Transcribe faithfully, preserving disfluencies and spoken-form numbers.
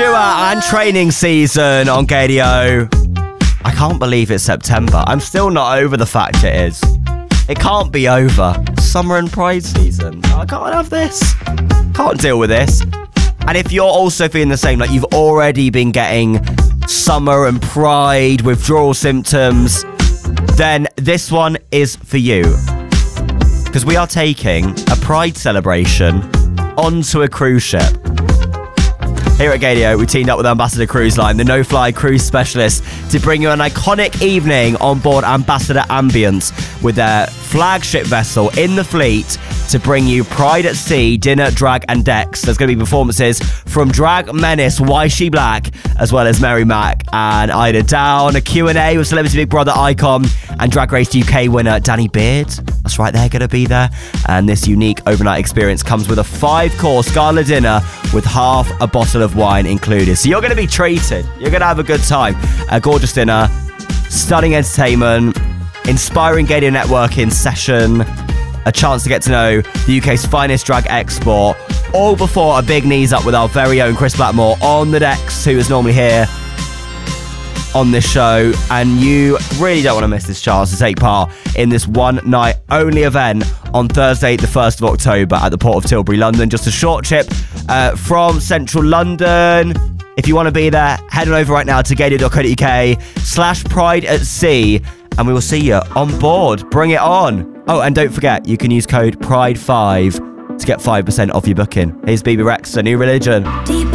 tour and training season on Gadio. I can't believe it's September. I'm still not over the fact it is. It can't be over. Summer and Pride season. I can't have this. Can't deal with this. And if you're also feeling the same, like you've already been getting summer and Pride withdrawal symptoms, then this one is for you. Because we are taking a Pride celebration onto a cruise ship. Here at Gadio, we teamed up with Ambassador Cruise Line, the no-fly cruise specialist, to bring you an iconic evening on board Ambassador Ambience with their flagship vessel in the fleet to bring you Pride at Sea, dinner, drag and decks. There's going to be performances from drag menace Why She Black, as well as Mary Mac and Ida Down, a Q and A with Celebrity Big Brother icon and Drag Race U K winner Danny Beard. That's right, they're going to be there. And this unique overnight experience comes with a five-course gala dinner with half a bottle of wine included. So you're going to be treated. You're going to have a good time. A gorgeous dinner, stunning entertainment, inspiring Gadio networking session, a chance to get to know the U K's finest drag export, all before a big knees up with our very own Chris Blackmore on the decks, who is normally here on this show. And you really don't want to miss this chance to take part in this one night only event on Thursday the first of October at the Port of Tilbury, London. Just a short trip uh, from central London. If you want to be there, head on over right now to gadio.co.uk slash pride at sea, and we will see you on board. Bring it on. Oh, and don't forget, you can use code pride five to get five percent off your booking. Here's B B Rex, A New Religion. Deep